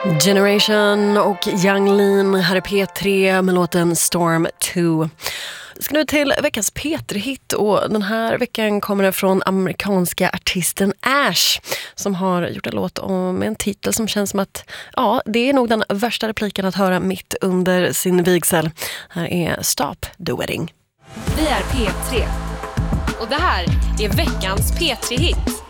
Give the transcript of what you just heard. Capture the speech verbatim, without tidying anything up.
Generation och Yung Lean här är P tre med låten Storm två. Vi ska nu till veckans P tre-hit och den här veckan kommer det från amerikanska artisten Ash som har gjort en låt med en titel som känns som att ja, det är nog den värsta repliken att höra mitt under sin vigsel. Här är Stop the Wedding. Vi är P tre och det här är veckans P tre-hit.